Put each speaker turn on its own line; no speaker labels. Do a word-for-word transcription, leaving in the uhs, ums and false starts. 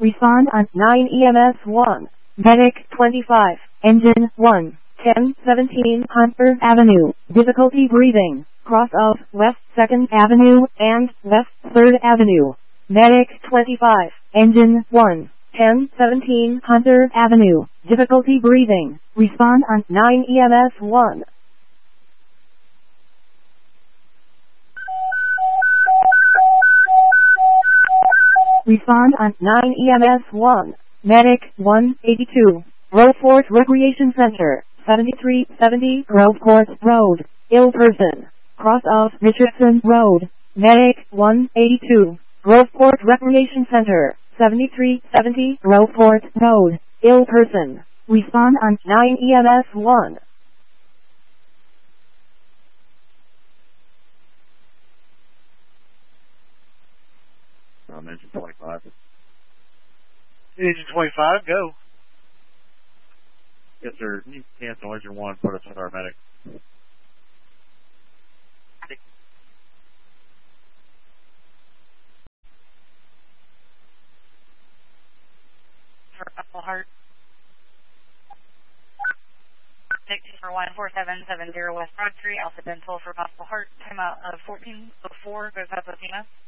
Respond on nine E M S one. Medic twenty-five. Engine one. ten seventeen Hunter Avenue. Difficulty breathing. Cross of West second Avenue and West third Avenue. Medic twenty-five. Engine one. ten seventeen Hunter Avenue. Difficulty breathing. Respond on nine E M S one. Respond on nine E M S one. Medic one eighty-two. Groveport Recreation Center. seventy-three seventy Groveport Road. Ill person. Cross of Richardson Road. Medic one eighty-two. Groveport Recreation Center. seventy-three seventy Groveport Road. Ill person. Respond on nine E M S one.
Um, engine twenty-five.
Engine twenty-five, go.
Yes, sir. You can cancel engine one, put us on our medic.
For Purple Heart. Take for one four seven seven zero West Broad Street, Alpha Dental for Purple Heart. Time out of fourteen oh four, goes up with Pima.